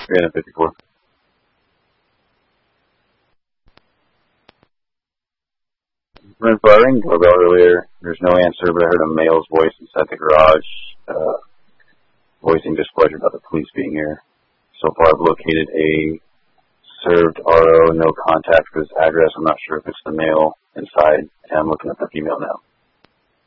354. I rang the doorbell earlier. There's no answer, but I heard a male's voice inside the garage, voicing displeasure about the police being here. So far, I've located a served RO, no contact for this address. I'm not sure if it's the male inside, and I'm looking at the female now.